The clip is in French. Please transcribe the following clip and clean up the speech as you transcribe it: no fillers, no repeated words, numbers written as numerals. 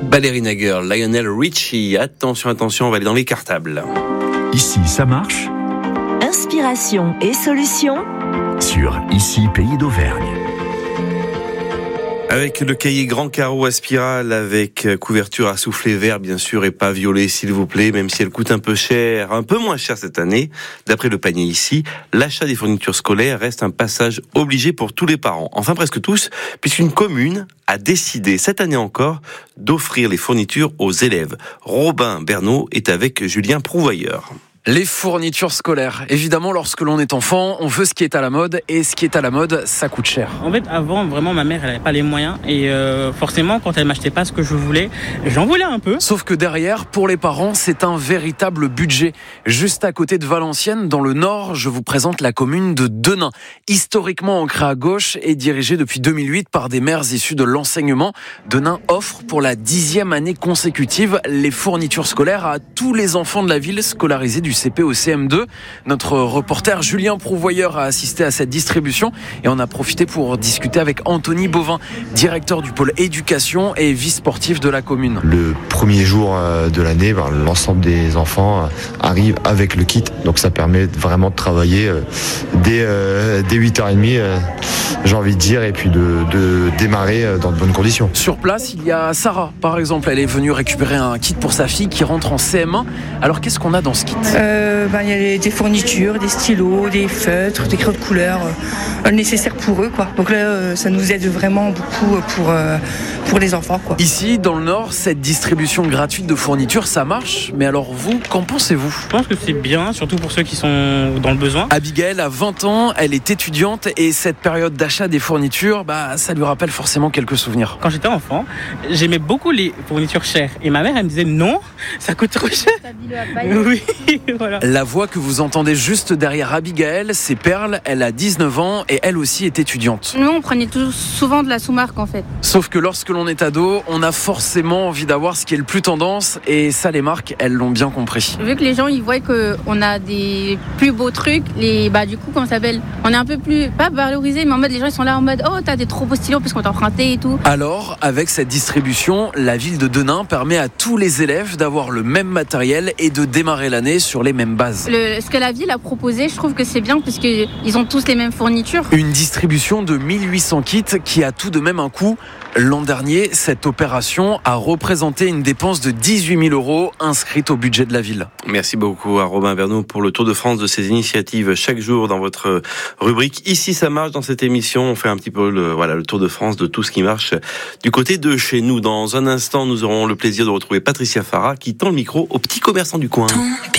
Ballerina Girl, Lionel Richie. Attention, on va aller dans les cartables. Ici, ça marche. Inspiration et solutions Sur Ici, Pays d'Auvergne. Avec le cahier Grand Carreau à spirale, avec couverture à soufflet vert, bien sûr, et pas violet, s'il vous plaît, même si elle coûte un peu cher, un peu moins cher cette année. D'après le panier ici, l'achat des fournitures scolaires reste un passage obligé pour tous les parents. Enfin, presque tous, puisqu'une commune a décidé, cette année encore, d'offrir les fournitures aux élèves. Robin Bernot est avec Julien Prouvoyeur. Les fournitures scolaires. Évidemment, lorsque l'on est enfant, on veut ce qui est à la mode, et ce qui est à la mode, ça coûte cher. En fait, avant, vraiment, ma mère, elle n'avait pas les moyens, et forcément, quand elle m'achetait pas ce que je voulais, j'en voulais un peu. Sauf que derrière, pour les parents, c'est un véritable budget. Juste à côté de Valenciennes, dans le Nord, je vous présente la commune de Denain. Historiquement ancrée à gauche et dirigée depuis 2008 par des maires issus de l'enseignement, Denain offre pour la 10e année consécutive les fournitures scolaires à tous les enfants de la ville scolarisés du CP au CM2. Notre reporter Julien Prouvoyeur a assisté à cette distribution et on a profité pour discuter avec Anthony Bovin, directeur du pôle éducation et vice-sportif de la commune. Le premier jour de l'année, l'ensemble des enfants arrivent avec le kit, donc ça permet vraiment de travailler dès 8h30, j'ai envie de dire, et puis de démarrer dans de bonnes conditions. Sur place, il y a Sarah, par exemple. Elle est venue récupérer un kit pour sa fille qui rentre en CM1. Alors qu'est-ce qu'on a dans ce kit ? Il y a des fournitures, des stylos, des feutres, des crayons de couleur, nécessaires pour eux, quoi. Donc là, ça nous aide vraiment beaucoup pour les enfants, quoi. Ici, dans le Nord, cette distribution gratuite de fournitures, ça marche. Mais alors vous, qu'en pensez-vous ? Je pense que c'est bien, surtout pour ceux qui sont dans le besoin. Abigail a 20 ans, elle est étudiante et cette période d'achat des fournitures, ça lui rappelle forcément quelques souvenirs. Quand j'étais enfant, j'aimais beaucoup les fournitures chères. Et ma mère, elle me disait non, ça coûte trop cher. Oui, voilà. La voix que vous entendez juste derrière Abigail, c'est Perle. Elle a 19 ans et elle aussi est étudiante. Nous, on prenait souvent de la sous-marque en fait. Sauf que lorsque l'on est ado, on a forcément envie d'avoir ce qui est le plus tendance et ça, les marques, elles l'ont bien compris. Vu que les gens, ils voient qu'on a des plus beaux trucs, du coup, comment ça s'appelle ? On est un peu plus, pas valorisé, mais en mode, les gens, ils sont là en mode, oh, t'as des trop beaux stylos parce qu'on t'a emprunté et tout. Alors, avec cette distribution, la ville de Denain permet à tous les élèves d'avoir le même matériel et de démarrer l'année sur les mêmes bases. Ce que la ville a proposé, je trouve que c'est bien parce qu'ils ont tous les mêmes fournitures. Une distribution de 1800 kits qui a tout de même un coût. L'an dernier, cette opération a représenté une dépense de 18 000 € inscrite au budget de la ville. Merci beaucoup à Robin Bernot pour le Tour de France de ces initiatives chaque jour dans votre rubrique. Ici, ça marche dans cette émission. On fait un petit peu le Tour de France de tout ce qui marche du côté de chez nous. Dans un instant, nous aurons le plaisir de retrouver Patricia Farah qui tend le micro aux petits commerçants du coin.